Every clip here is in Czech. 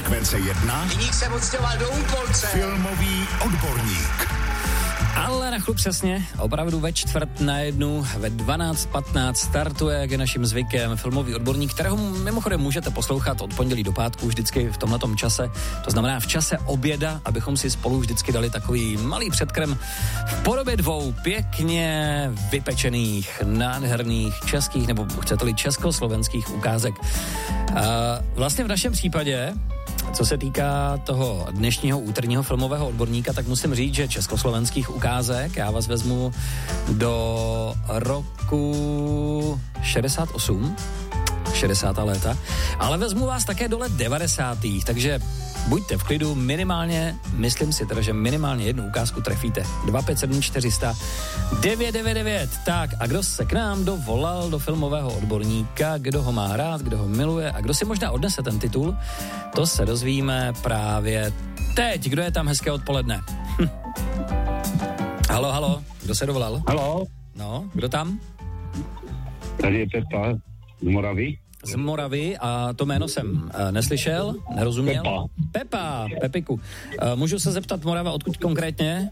Sekvence 1. Viník se odstěhoval do Úpolce. Filmový odborník. Ale na chlup přesně, opravdu ve 1:45 ve 12:15 startuje, jak je naším zvykem, filmový odborník, kterého mimochodem můžete poslouchat od pondělí do pátku vždycky v tomhletom čase. To znamená v čase oběda, abychom si spolu vždycky dali takový malý předkrm v podobě 2 pěkně vypečených, nádherných českých, nebo chcete-li československých ukázek. Vlastně v našem případě, co se týká toho dnešního úterního filmového odborníka, tak musím říct, že československých ukázek, já vás vezmu do roku 68, 60. léta, ale vezmu vás také do let 90. Takže buďte v klidu, minimálně, myslím si teda, že minimálně jednu ukázku trefíte. 257 400 999. Tak a kdo se k nám dovolal do filmového odborníka, kdo ho má rád, kdo ho miluje a kdo si možná odnese ten titul, to se dozvíme právě teď. Kdo je tam? Hezké odpoledne. Halo, kdo se dovolal? Halo. No, kdo tam? Tady je Pepa z Moravy. Z Moravy a to jméno jsem neslyšel, nerozuměl. Pepiku. Můžu se zeptat, Morava, odkud konkrétně?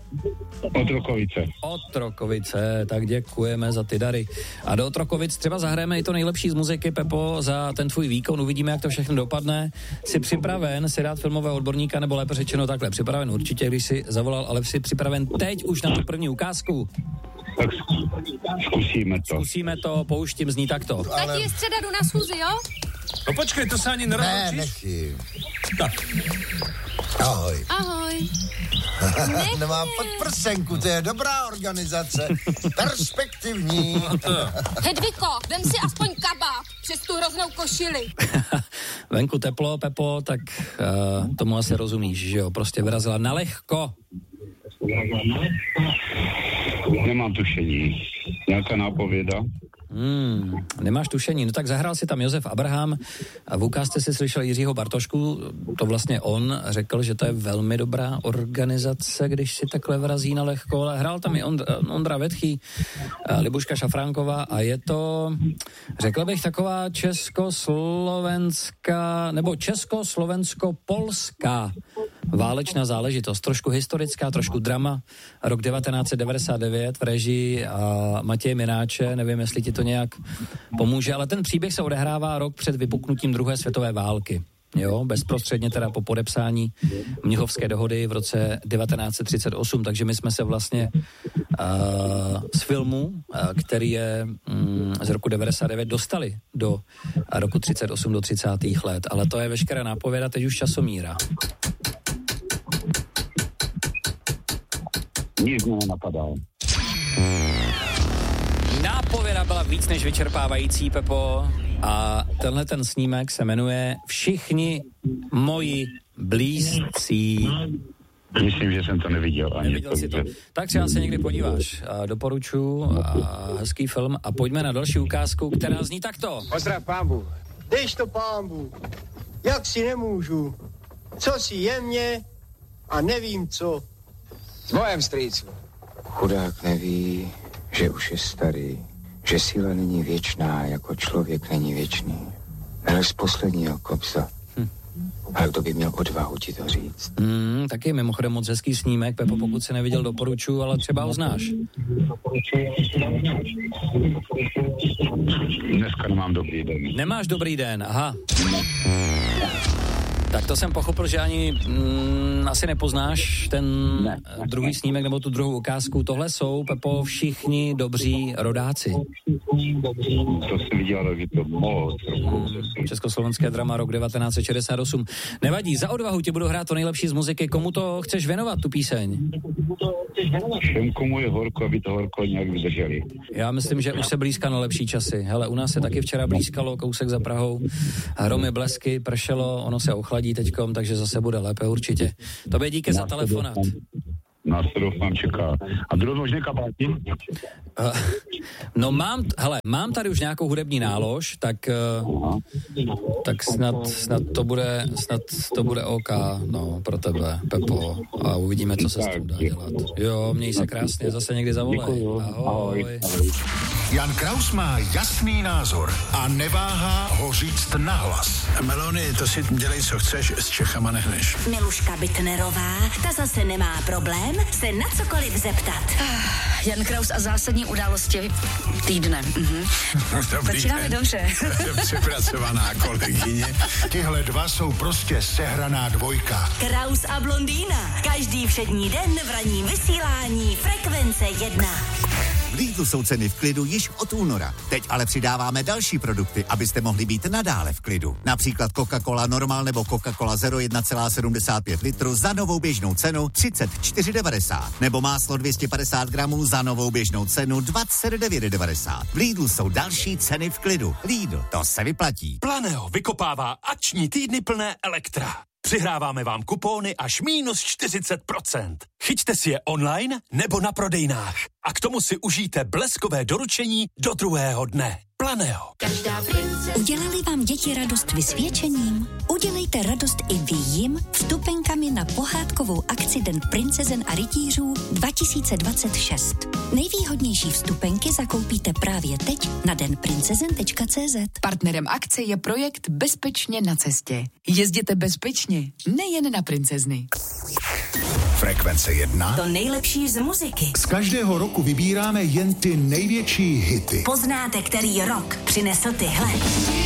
Otrokovice, tak děkujeme za ty dary. A do Otrokovic třeba zahrajeme i to nejlepší z muziky, Pepo, za ten tvůj výkon, uvidíme, jak to všechno dopadne. Jsi připraven si dát filmového odborníka, nebo lépe řečeno takhle, připraven určitě, když jsi zavolal, ale jsi připraven teď už na tu první ukázku? Tak zkusíme to, pouštím, zní takto. Tati, je středa, jdu na schůzi, jo? No počkej, to se ani nerozlučíš? Ne, nechci. Tak. Ahoj. Nemám podprsenku, to je dobrá organizace. Perspektivní. Hedviko, vem si aspoň kabát přes tu hroznou košili. Venku teplo, Pepo, tak tomu asi rozumíš, že jo? Prostě vyrazila na lehko. Nemám tušení. Nějaká nápověda? Nemáš tušení. No tak zahrál si tam Josef Abraham a v ukázce si slyšel Jiřího Bartošku, to vlastně on řekl, že to je velmi dobrá organizace, když si takhle vrazí na lehko, ale hrál tam i Ondra Vetchý, Libuška Šafránková a je to, řekl bych, taková československá, nebo československo-polská válečná záležitost, trošku historická, trošku drama, rok 1999 v režii Matěje Mináče, nevím, jestli ti to nějak pomůže, ale ten příběh se odehrává rok před vypuknutím druhé světové války. Jo, bezprostředně teda po podepsání Mnichovské dohody v roce 1938, takže my jsme se vlastně z filmu, který je z roku 99, dostali do roku 38 do 30. let, ale to je veškerá nápověda teď už časomíra. Nic mě nenapadá. Nápověda byla víc než vyčerpávající, Pepo, a tenhle ten snímek se jmenuje Všichni moji blízcí. Myslím, že jsem to neviděl. Neviděl si to. Tak třeba se někdy podíváš. Doporučuji, hezký film a pojďme na další ukázku, která zní takto. Pozdrav pánbu. Dejš to pánbu. Jak si nemůžu. Co si je mě a nevím co. S bojem, strýcu. Chudák neví, že už je starý, že síla není věčná, jako člověk není věčný. Ale z posledního kopsa. Ale kdo by měl odvahu ti to říct? Taky mimochodem moc hezký snímek, Pepo, pokud se neviděl, doporučuji, ale třeba ho znáš. Dneska nemám dobrý den. Nemáš dobrý den, aha. Tak to jsem pochopil, že ani asi nepoznáš ten druhý snímek nebo tu druhou ukázku. Tohle jsou, Pepo, všichni dobří rodáci. To jsem viděl, že to moc. Československé drama rok 1968. Nevadí, za odvahu ti budu hrát to nejlepší z muziky. Komu to chceš věnovat, tu píseň? Všem, komu je horko, aby to horko nějak vydrželi. Já myslím, že už se blízká na lepší časy. Hele, u nás se taky včera blízkalo, kousek za Prahou. Hromy, blesky, pršelo, ono se ochladí teďkom, takže zase bude lépe určitě. Tobě díky za telefonát. Nás to doufám čeká. A budou možné kabáty? No mám tady už nějakou hudební nálož, tak snad to bude OK, no, pro tebe, Pepo, a uvidíme, co se s tím dá dělat. Jo, měj se krásně, zase někdy zavolej. Ahoj. Jan Kraus má jasný názor a neváhá ho říct nahlas. Melony, to si dělej, co chceš, s Čechama nehneš. Miluška Bittnerová, ta zase nemá problém se na cokoliv zeptat. Jan Kraus a zásadní události týdne. Začínáme dobře. Přepracovaná kolegyně. Tihle dva jsou prostě sehraná dvojka. Kraus a blondýna. Každý všední den v ranním vysílání Frekvence 1. V Lidlu jsou ceny v klidu již od února. Teď ale přidáváme další produkty, abyste mohli být nadále v klidu. Například Coca-Cola Normal nebo Coca-Cola Zero 1,75 litru za novou běžnou cenu 34,90. Nebo máslo 250 gramů za novou běžnou cenu 29,90. V Lidlu jsou další ceny v klidu. Lidl, to se vyplatí. Planeo vykopává akční týdny plné Elektra. Přihráváme vám kupóny až -40%. Chyťte si je online nebo na prodejnách. A k tomu si užijte bleskové doručení do druhého dne. Planeo. Udělali vám děti radost vysvědčením? Udělejte radost i vy jim vstupenkami na pohádkovou akci Den princezen a rytířů 2026. Nejvýhodnější vstupenky zakoupíte právě teď na denprincezen.cz. Partnerem akce je projekt Bezpečně na cestě. Jezděte bezpečně, nejen na princezny. Frekvence 1. To nejlepší z muziky. Z každého roku vybíráme jen ty největší hity. Poznáte, který rok přinesl tyhle.